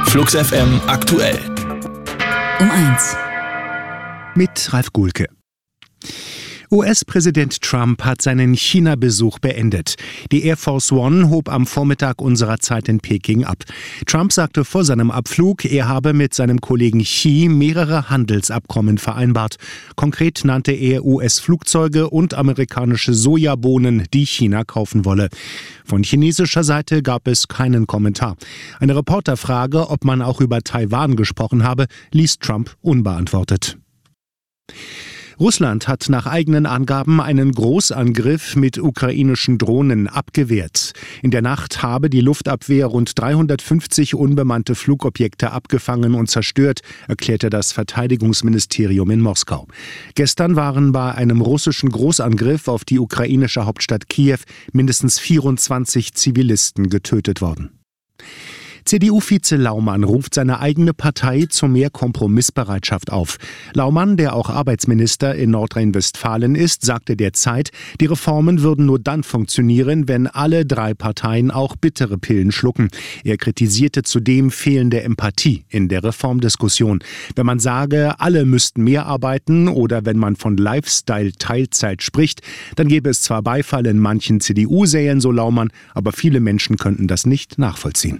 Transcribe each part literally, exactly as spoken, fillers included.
Flux F M aktuell. Um eins. Mit Ralf Guhlke. U S-Präsident Trump hat seinen China-Besuch beendet. Die Air Force One hob am Vormittag unserer Zeit in Peking ab. Trump sagte vor seinem Abflug, er habe mit seinem Kollegen Xi mehrere Handelsabkommen vereinbart. Konkret nannte er U S-Flugzeuge und amerikanische Sojabohnen, die China kaufen wolle. Von chinesischer Seite gab es keinen Kommentar. Eine Reporterfrage, ob man auch über Taiwan gesprochen habe, ließ Trump unbeantwortet. Russland hat nach eigenen Angaben einen Großangriff mit ukrainischen Drohnen abgewehrt. In der Nacht habe die Luftabwehr rund dreihundertfünfzig unbemannte Flugobjekte abgefangen und zerstört, erklärte das Verteidigungsministerium in Moskau. Gestern waren bei einem russischen Großangriff auf die ukrainische Hauptstadt Kiew mindestens vierundzwanzig Zivilisten getötet worden. C D U-Vize Laumann ruft seine eigene Partei zu mehr Kompromissbereitschaft auf. Laumann, der auch Arbeitsminister in Nordrhein-Westfalen ist, sagte der Zeit, die Reformen würden nur dann funktionieren, wenn alle drei Parteien auch bittere Pillen schlucken. Er kritisierte zudem fehlende Empathie in der Reformdiskussion. Wenn man sage, alle müssten mehr arbeiten oder wenn man von Lifestyle-Teilzeit spricht, dann gäbe es zwar Beifall in manchen C D U-Sälen, so Laumann, aber viele Menschen könnten das nicht nachvollziehen.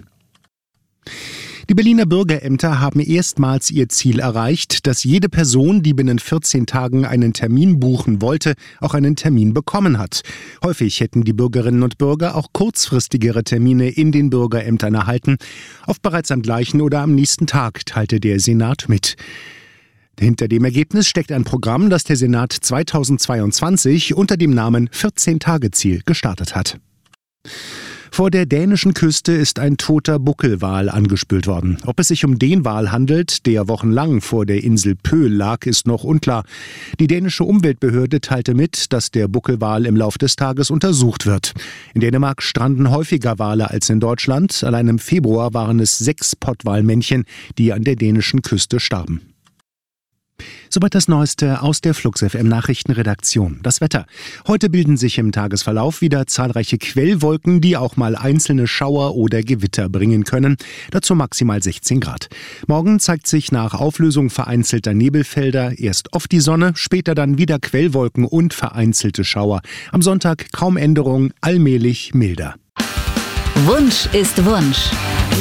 Die Berliner Bürgerämter haben erstmals ihr Ziel erreicht, dass jede Person, die binnen vierzehn Tagen einen Termin buchen wollte, auch einen Termin bekommen hat. Häufig hätten die Bürgerinnen und Bürger auch kurzfristigere Termine in den Bürgerämtern erhalten, oft bereits am gleichen oder am nächsten Tag, teilte der Senat mit. Hinter dem Ergebnis steckt ein Programm, das der Senat zweitausendzweiundzwanzig unter dem Namen vierzehn-Tage-Ziel gestartet hat. Vor der dänischen Küste ist ein toter Buckelwal angespült worden. Ob es sich um den Wal handelt, der wochenlang vor der Insel Pöhl lag, ist noch unklar. Die dänische Umweltbehörde teilte mit, dass der Buckelwal im Lauf des Tages untersucht wird. In Dänemark stranden häufiger Wale als in Deutschland. Allein im Februar waren es sechs Pottwalmännchen, die an der dänischen Küste starben. Soweit das Neueste aus der Flux F M Nachrichtenredaktion. Das Wetter. Heute bilden sich im Tagesverlauf wieder zahlreiche Quellwolken, die auch mal einzelne Schauer oder Gewitter bringen können. Dazu maximal sechzehn Grad. Morgen zeigt sich nach Auflösung vereinzelter Nebelfelder erst oft die Sonne, später dann wieder Quellwolken und vereinzelte Schauer. Am Sonntag kaum Änderung, allmählich milder. Wunsch ist Wunsch.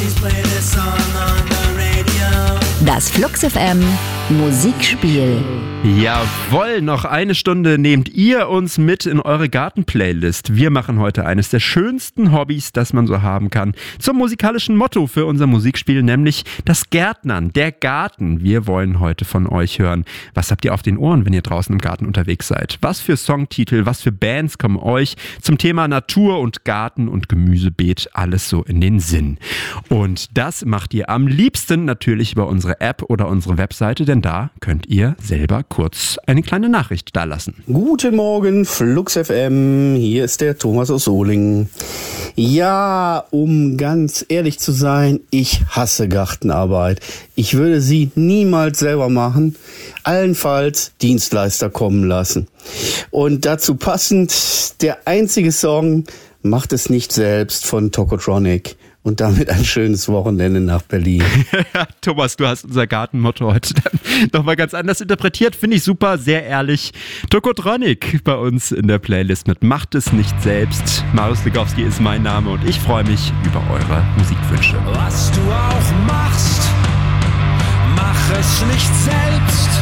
Das Flux F M Musikspiel. Jawohl, noch eine Stunde nehmt ihr uns mit in eure Garten-Playlist. Wir machen heute eines der schönsten Hobbys, das man so haben kann, zum musikalischen Motto für unser Musikspiel, nämlich das Gärtnern, der Garten. Wir wollen heute von euch hören. Was habt ihr auf den Ohren, wenn ihr draußen im Garten unterwegs seid? Was für Songtitel, was für Bands kommen euch zum Thema Natur und Garten und Gemüsebeet alles so in den Sinn? Und das macht ihr am liebsten natürlich über unsere App oder unsere Webseite, denn da könnt ihr selber kurz eine kleine Nachricht dalassen. Guten Morgen, Flux F M, hier ist der Thomas aus Solingen. Ja, um ganz ehrlich zu sein, ich hasse Gartenarbeit. Ich würde sie niemals selber machen, allenfalls Dienstleister kommen lassen. Und dazu passend der einzige Song Macht es nicht selbst von Tokotronic. Und damit ein schönes Wochenende nach Berlin. Thomas, du hast unser Gartenmotto heute dann nochmal ganz anders interpretiert. Finde ich super, sehr ehrlich. Tokotronic bei uns in der Playlist mit Macht es nicht selbst. Marius Legowski ist mein Name und ich freue mich über eure Musikwünsche. Was du auch machst, mach es nicht selbst.